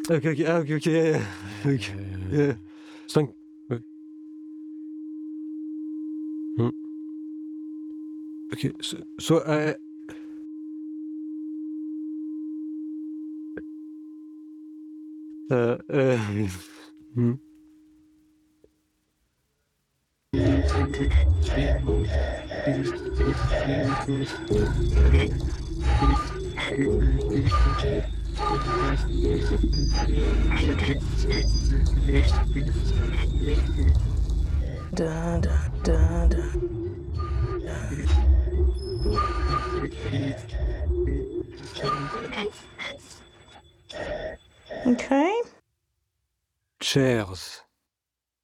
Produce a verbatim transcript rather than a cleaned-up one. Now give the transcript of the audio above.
Okay, okay, ah, okay, okay, yeah, yeah. Okay, yeah. cinq, ouais. Mmh. OK, so so, äh Äh, äh, mhm. Da, da, da, da, da. Okay. Chairs.